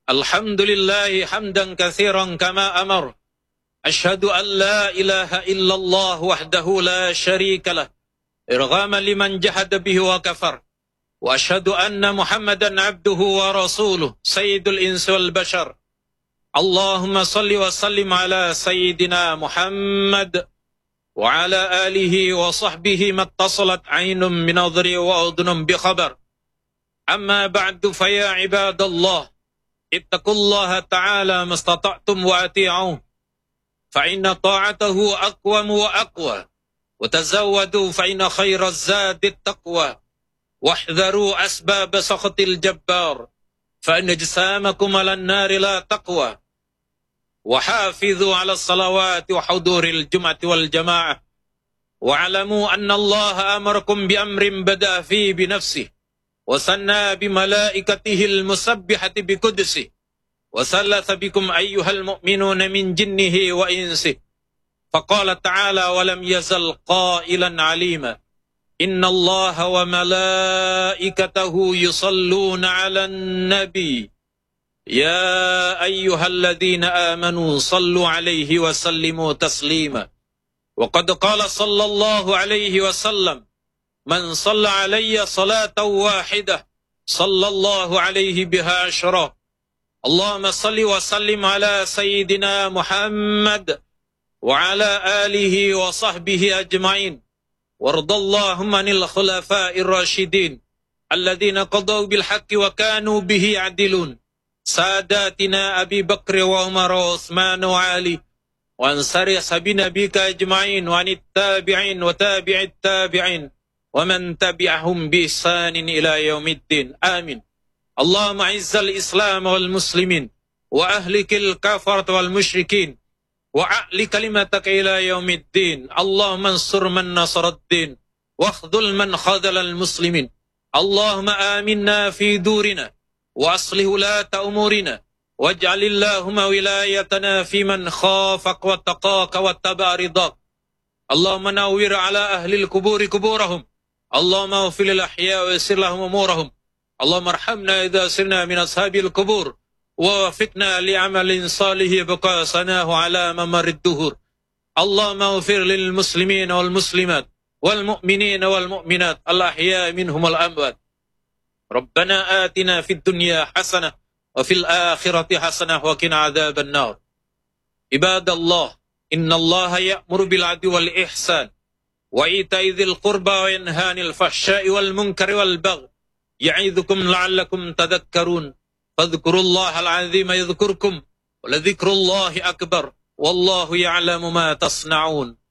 الحمد لله حمدا كثيرا كما أمر. أشهد أن لا إله إلا الله وحده لا شريك له إرغاما لمن جحد به وكفر. وأشهد أن محمدا عبده ورسوله سيد الإنس والبشر. اللهم صل وسلم على سيدنا محمد وعلى آله وصحبه ما اتصلت عين بنظر وأذن بخبر. أما بعد فيا عباد الله اتقوا الله تعالى ما استطعتم وأطيعوه فإن طاعته أقوم وأقوى. وتزودوا فإن خير الزاد التقوى. واحذروا أسباب سخط الجبار فإن أجسامكم على النار لا تقوى. وحافظوا على الصلوات وحضور الجمعة والجماعة. واعلموا أن الله أمركم بأمر بدأ فيه بنفسه وثنى بملائكته المسبحة بقدسه وثلث بكم أيها المؤمنون من جنه وإنسه. فقال تعالى ولم يزل قائلا عليما إن الله وملائكته يصلون على النبي يا أيها الذين آمنوا صلوا عليه وسلموا تسليما. وقد قال صلى الله عليه وسلم من صلى علي صلاة واحدة صلى الله عليه بها عشرا. اللهم صل وسلم على سيدنا محمد وعلى آله وصحبه أجمعين. وارض اللهم عن الخلفاء الراشدين الذين قضوا بالحق وكانوا به يعدلون ساداتنا أبي بكر وعمر وعثمان وعلي وعن سائر أصحاب نبيك أجمعين وعن التابعين وتابع التابعين ومن تبعهم بإحسان إلى يوم الدين آمين. اللهم أعز الإسلام والمسلمين وأهلك الكفرة والمشركين وأعل كلمتك إلى يوم الدين. اللهم انصر من نصر الدين واخذل من خذل المسلمين. اللهم آمنا في دورنا وأصلح ولاة أمورنا واجعل اللهم ولايتنا في من خافك واتقاك واتبع رضاك. اللهم نور على أهل القبور قبورهم. اللهم اغفر للأحياء ويسر لهم أمورهم. اللهم ارحمنا إذا سرنا من أصحاب القبور ووفقنا لعمل صالح يبقى ثناه على ممر الدهور. اللهم اغفر للمسلمين والمسلمات والمؤمنين والمؤمنات الأحياء منهم والأموات. ربنا آتنا في الدنيا حسنة وفي الآخرة حسنة وقنا عذاب النار. عباد الله إن الله يأمر بالعدل والإحسان وإيتاء ذي القربى وينهى عن الفحشاء والمنكر والبغي يعظكم لعلكم تذكرون. فاذكروا الله العظيم يذكركم ولذكر الله أكبر والله يعلم ما تصنعون.